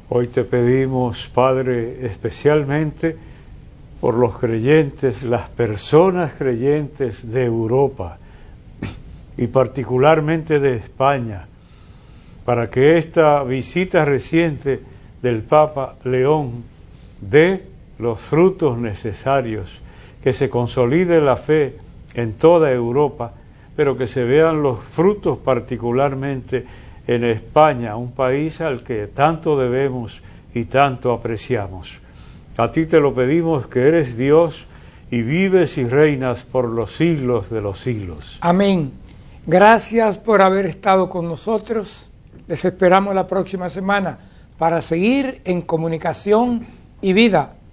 Hoy te pedimos, Padre, especialmente por los creyentes, las personas creyentes de Europa y particularmente de España, para que esta visita reciente del Papa León dé los frutos necesarios, que se consolide la fe en toda Europa, pero que se vean los frutos particularmente en España, un país al que tanto debemos y tanto apreciamos. A ti te lo pedimos, que eres Dios y vives y reinas por los siglos de los siglos. Amén. Gracias por haber estado con nosotros. Les esperamos la próxima semana para seguir en Comunicación y Vida.